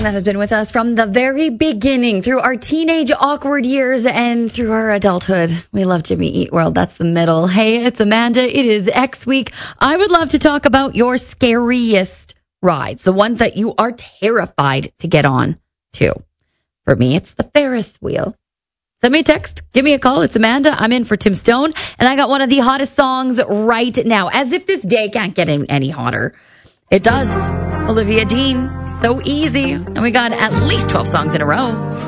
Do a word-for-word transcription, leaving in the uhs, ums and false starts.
that has been with us from the very beginning, through our teenage awkward years and through our adulthood. We love Jimmy Eat World. That's the middle. Hey, it's Amanda. It is X Week. I would love to talk about your scariest rides, the ones that you are terrified to get on to. For me, it's the Ferris wheel. Send me a text. Give me a call. It's Amanda. I'm in for Tim Stone, and I got one of the hottest songs right now. As if this day can't get any hotter. It does. Olivia Dean. So easy. And we got at least twelve songs in a row.